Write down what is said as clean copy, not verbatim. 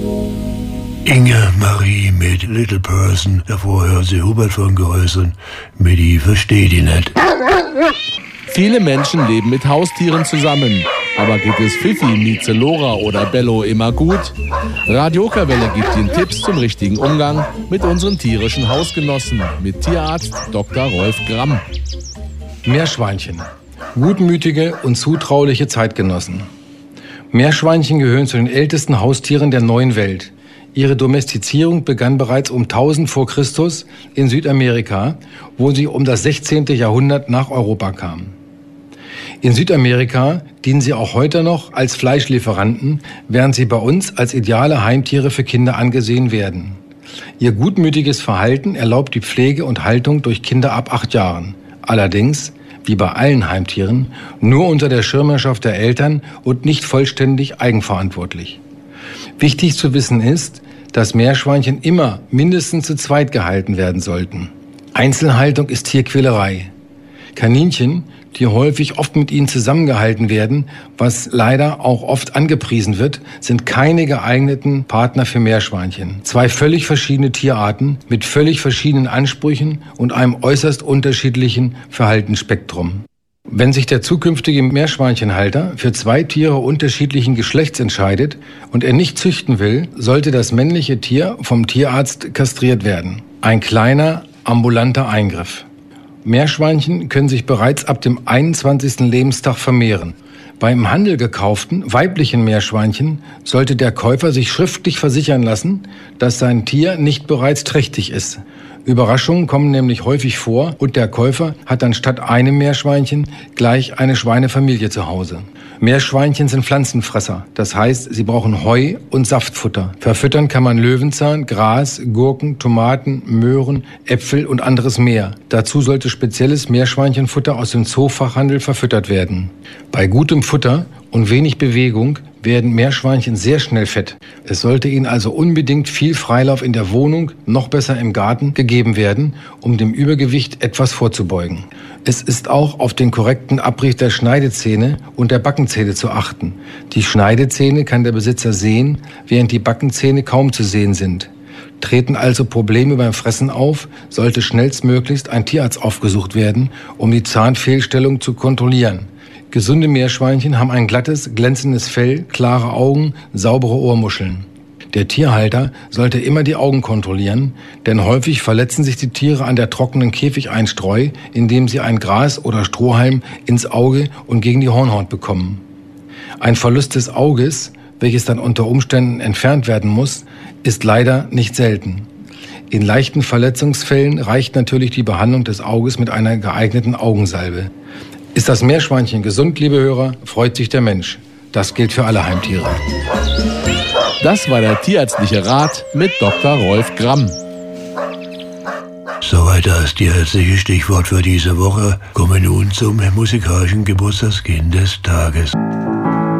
Inge Marie mit Little Person, davor hören Sie Hubert von Gehäusern mit "Ich versteh die nicht". Viele Menschen leben mit Haustieren zusammen. Aber geht es Fifi, Mieze, Lora oder Bello immer gut? Radio Okerwelle gibt Ihnen Tipps zum richtigen Umgang mit unseren tierischen Hausgenossen. Mit Tierarzt Dr. Rolf Gramm. Meerschweinchen. Gutmütige und zutrauliche Zeitgenossen. Meerschweinchen gehören zu den ältesten Haustieren der neuen Welt. Ihre Domestizierung begann bereits um 1000 vor Christus in Südamerika, wo sie um das 16. Jahrhundert nach Europa kamen. In Südamerika dienen sie auch heute noch als Fleischlieferanten, während sie bei uns als ideale Heimtiere für Kinder angesehen werden. Ihr gutmütiges Verhalten erlaubt die Pflege und Haltung durch Kinder ab 8 Jahren. Allerdings, wie bei allen Heimtieren, nur unter der Schirmherrschaft der Eltern und nicht vollständig eigenverantwortlich. Wichtig zu wissen ist, dass Meerschweinchen immer mindestens zu zweit gehalten werden sollten. Einzelhaltung ist Tierquälerei. Kaninchen, die häufig oft mit ihnen zusammengehalten werden, was leider auch oft angepriesen wird, sind keine geeigneten Partner für Meerschweinchen. 2 völlig verschiedene Tierarten mit völlig verschiedenen Ansprüchen und einem äußerst unterschiedlichen Verhaltensspektrum. Wenn sich der zukünftige Meerschweinchenhalter für 2 Tiere unterschiedlichen Geschlechts entscheidet und er nicht züchten will, sollte das männliche Tier vom Tierarzt kastriert werden. Ein kleiner, ambulanter Eingriff. Meerschweinchen können sich bereits ab dem 21. Lebenstag vermehren. Beim im Handel gekauften weiblichen Meerschweinchen sollte der Käufer sich schriftlich versichern lassen, dass sein Tier nicht bereits trächtig ist. Überraschungen kommen nämlich häufig vor und der Käufer hat dann statt einem Meerschweinchen gleich eine Schweinefamilie zu Hause. Meerschweinchen sind Pflanzenfresser, das heißt, sie brauchen Heu und Saftfutter. Verfüttern kann man Löwenzahn, Gras, Gurken, Tomaten, Möhren, Äpfel und anderes mehr. Dazu sollte spezielles Meerschweinchenfutter aus dem Zoofachhandel verfüttert werden. Bei gutem Futter und wenig Bewegung werden Meerschweinchen sehr schnell fett. Es sollte ihnen also unbedingt viel Freilauf in der Wohnung, noch besser im Garten, gegeben werden, um dem Übergewicht etwas vorzubeugen. Es ist auch auf den korrekten Abrieb der Schneidezähne und der Backenzähne zu achten. Die Schneidezähne kann der Besitzer sehen, während die Backenzähne kaum zu sehen sind. Treten also Probleme beim Fressen auf, sollte schnellstmöglichst ein Tierarzt aufgesucht werden, um die Zahnfehlstellung zu kontrollieren. Gesunde Meerschweinchen haben ein glattes, glänzendes Fell, klare Augen, saubere Ohrmuscheln. Der Tierhalter sollte immer die Augen kontrollieren, denn häufig verletzen sich die Tiere an der trockenen Käfigeinstreu, indem sie ein Gras oder Strohhalm ins Auge und gegen die Hornhaut bekommen. Ein Verlust des Auges, welches dann unter Umständen entfernt werden muss, ist leider nicht selten. In leichten Verletzungsfällen reicht natürlich die Behandlung des Auges mit einer geeigneten Augensalbe. Ist das Meerschweinchen gesund, liebe Hörer, freut sich der Mensch. Das gilt für alle Heimtiere. Das war der tierärztliche Rat mit Dr. Rolf Gramm. Soweit das tierärztliche Stichwort für diese Woche. Kommen wir nun zum musikalischen Geburtstagskind des Tages.